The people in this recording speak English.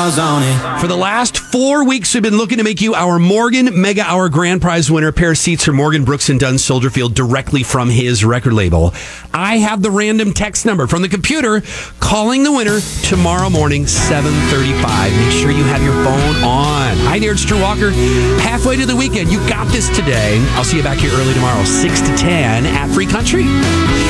miles on it. For the last 4 weeks, we've been looking to make you our Morgan Mega Hour Grand Prize winner. A pair of seats for Morgan Brooks and Dunn Soldier-Field directly from his record label. I have the random text number from the computer calling the winner tomorrow morning, 7:35. Make sure you have your phone on. Hi there, it's Drew Walker. Halfway to the weekend. You got this today. I'll see you back here early tomorrow, 6 to 10 at Free Country.